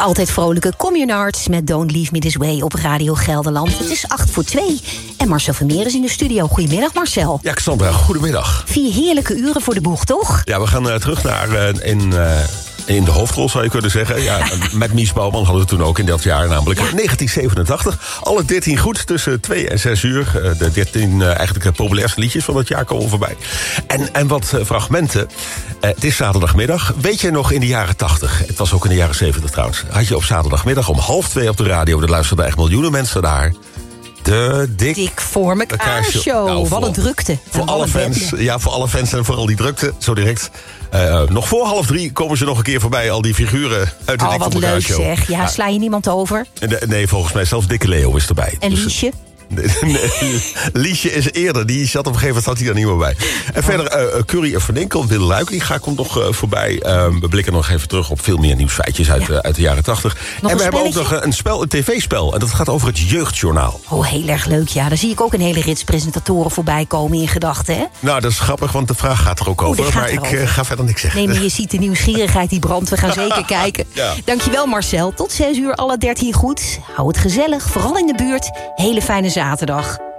Altijd vrolijke Communards met Don't Leave Me This Way op Radio Gelderland. Het is 2:08 en Marcel Vermeer is in de studio. Goedemiddag, Marcel. Ja, Xandra, goedemiddag. 4 heerlijke uren voor de boeg, toch? Ja, we gaan terug naar in de hoofdrol, zou je kunnen zeggen. Ja, met Mies Bouwman hadden we toen ook in dat jaar, namelijk 1987. Alle 13 goed tussen 2 en 6 uur. De 13 eigenlijk populairste liedjes van dat jaar komen voorbij. En wat fragmenten. Het is zaterdagmiddag. Weet je nog in de jaren 80? Het was ook in de jaren 70 trouwens. Had je op zaterdagmiddag om 1:30 op de radio. Er luisterden echt miljoenen mensen naar. De Dik voor mekaar show. Nou, wat een drukte. Voor alle fans, voor alle fans en vooral die drukte, zo direct. Nog voor 2:30 komen ze nog een keer voorbij, al die figuren uit de Dik voor mekaar show. Oh, wat leuk zeg. Ja, sla je niemand over? Nee, volgens mij zelfs Dikke Leo is erbij. En Liesje? Liesje is eerder, die zat op een gegeven moment zat hij er niet meer bij. En verder Curry en Van Dinkel, Wille Luiklinga komt nog voorbij. We blikken nog even terug op veel meer nieuwsfeitjes uit de jaren 80. En we hebben ook nog een tv-spel. En dat gaat over het Jeugdjournaal. Oh, heel erg leuk, ja. Daar zie ik ook een hele rits presentatoren voorbij komen in gedachten, hè? Nou, dat is grappig, want de vraag gaat er ook over. Maar ik ga verder niks zeggen. Nee, maar je ziet de nieuwsgierigheid die brandt. We gaan zeker kijken. Ja. Dankjewel, Marcel. Tot 6 uur, alle 13 goed. Hou het gezellig, vooral in de buurt. Hele fijne zaterdag.